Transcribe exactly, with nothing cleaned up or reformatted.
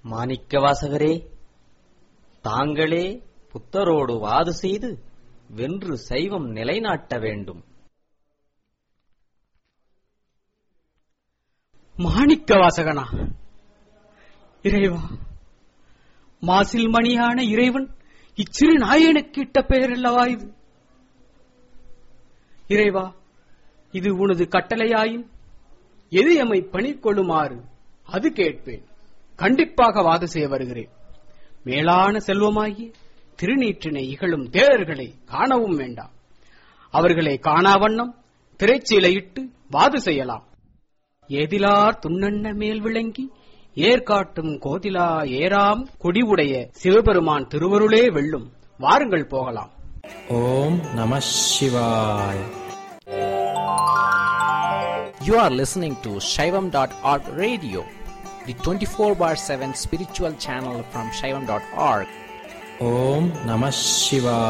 மாணிக்கவாசகரே, தாங்களே புத்தரோடு வாது செய்து வென்று சைவம் நிலைநாட்ட வேண்டும். மாணிக்கவாசகனா? இறைவா, மாசில் மணியான இறைவன் இச்சிறு நாயனுக்கு இட்ட பெயர் அல்லவா இது? இறைவா, இது உனது கட்டளையாயின் எது எம்மை பணிக்கொள்ளுமாறு அது கேட்பேன். கண்டிப்பாக வாது செய்ய வருகிறேன். மேலான செல்வமாகி திருநீற்றினை இகழும் தேரர்களை காணவும் வேண்டாம். அவர்களை காணாவண்ணம் திரைச்சீலையிட்டு வாது செய்யலாம். ஏதிலார் துண்ணண்ண மேல் விளங்கி ஏற்காட்டும் கோதிலா ஏராம் கொடிவுடைய சிவபெருமான் திருவருளே வெல்லும். வாருங்கள் போகலாம். ஓம் நம சிவாய. You are listening to Shaivam dot org radio, the twenty-four bar seven spiritual channel from Shaivam dot org. Om Namah Shivaya.